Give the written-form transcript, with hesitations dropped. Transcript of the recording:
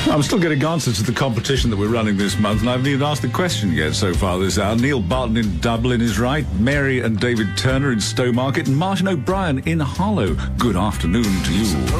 I'm still getting answers to the competition that we're running this month, and I haven't even asked the question yet so far this hour. Neil Barton in Dublin is right, Mary and David Turner in Stowmarket, and Martin O'Brien in Harlow. Good afternoon to you.